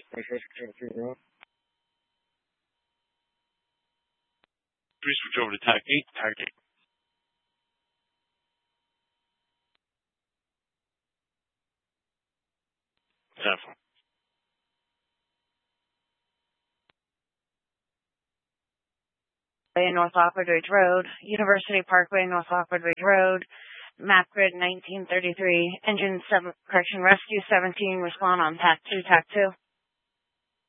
Please switch over to TAC 8. TAC 8. Sample. North Lockwood Ridge Road, University Parkway, North Lockwood Ridge Road, map grid 1933, engine 7, correction, rescue 17, respond on TAC 2, TAC 2.